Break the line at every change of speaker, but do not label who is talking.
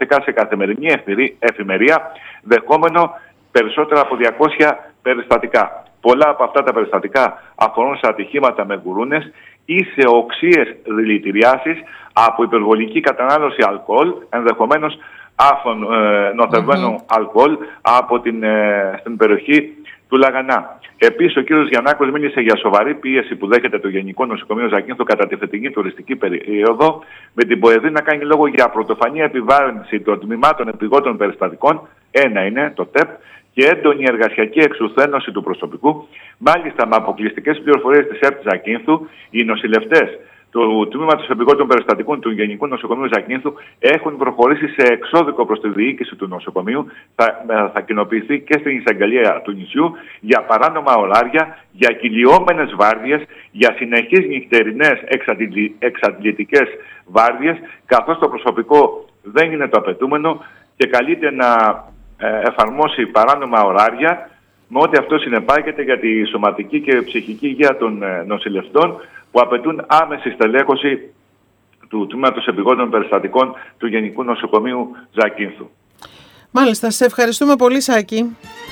ουσιαστικά σε καθημερινή εφημερία, δεχόμενο περισσότερα από 200 περιστατικά. Πολλά από αυτά τα περιστατικά αφορούν σε ατυχήματα με γουρούνες ή σε οξείες δηλητηριάσεις από υπερβολική κατανάλωση αλκοόλ, ενδεχομένως άφθον νοθευμένο αλκοόλ στην περιοχή του Λαγανά. Επίσης, ο κ. Γιαννάκος μίλησε για σοβαρή πίεση που δέχεται το Γενικό Νοσοκομείο Ζακίνθου κατά τη φετινή τουριστική περίοδο, με την ΠΟΕΔΗ να κάνει λόγο για πρωτοφανή επιβάρυνση των τμήματων επιγόντων περιστατικών, ένα είναι το ΤΕΠ, και έντονη εργασιακή εξουθένωση του προσωπικού. Μάλιστα, με αποκλειστικές πληροφορίες της ΕΡΤ Ζακίνθου, οι νοσηλευτές του Τμήματος Επιγόντων Περιστατικών του Γενικού Νοσοκομείου Ζακίνθου έχουν προχωρήσει σε εξώδικο προς τη διοίκηση του νοσοκομείου. Θα κοινοποιηθεί και στην εισαγγελία του νησιού για παράνομα ωράρια, για κυλιόμενες βάρδιες, για συνεχείς νυχτερινές εξαντλητικές βάρδιες, καθώς το προσωπικό δεν είναι το απαιτούμενο και καλείται να εφαρμόσει παράνομα ωράρια, με ό,τι αυτό συνεπάγεται για τη σωματική και ψυχική υγεία των νοσηλευτών, που απαιτούν άμεση στελέχωση του Τμήματος Επιγόντων Περιστατικών του Γενικού Νοσοκομείου Ζακίνθου.
Μάλιστα, σε ευχαριστούμε πολύ, Σάκη.